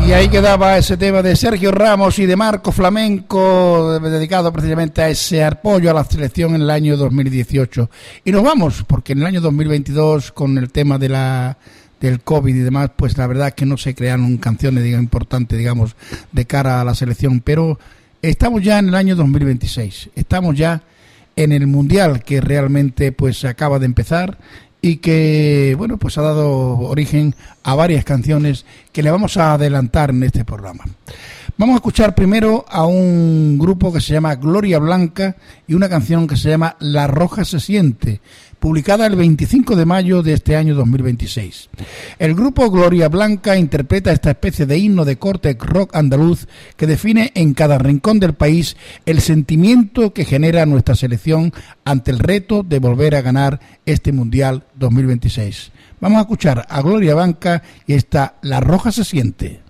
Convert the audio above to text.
Y ahí quedaba ese tema de Sergio Ramos y de Marco Flamenco, dedicado precisamente a ese apoyo a la selección en el año 2018. Y nos vamos, porque en el año 2022, con el tema del COVID y demás, pues la verdad es que no se crearon canciones importantes, digamos, de cara a la selección. Pero estamos ya en el año 2026, estamos ya en el Mundial, que realmente pues acaba de empezar y que, bueno, pues ha dado origen a varias canciones que le vamos a adelantar en este programa. Vamos a escuchar primero a un grupo que se llama Gloria Blanca y una canción que se llama La Roja se siente, publicada el 25 de mayo de este año 2026. El grupo Gloria Blanca interpreta esta especie de himno de corte rock andaluz que define en cada rincón del país el sentimiento que genera nuestra selección ante el reto de volver a ganar este Mundial 2026. Vamos a escuchar a Gloria Blanca y esta La Roja se siente.